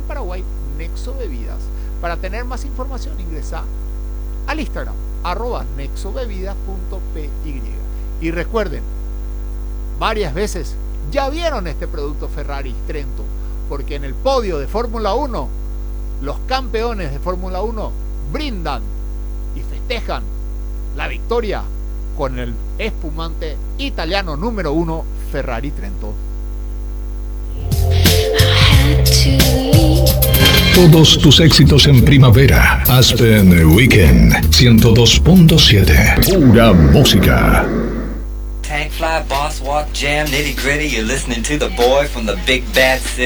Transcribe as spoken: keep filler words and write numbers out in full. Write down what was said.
Paraguay, Nexo Bebidas. Para tener más información ingresa al Instagram, arroba nexobebidas punto py. Y recuerden, varias veces ya vieron este producto Ferrari Trento, porque en el podio de Fórmula uno, los campeones de Fórmula uno brindan y festejan la victoria con el espumante italiano número uno Ferrari Trento. Todos tus éxitos en primavera. Aspen Weekend ciento dos punto siete. Pura música. Tank Fly, Boss Walk, Jam, Nitty Gritty. You're listening to the boy from the big bad city.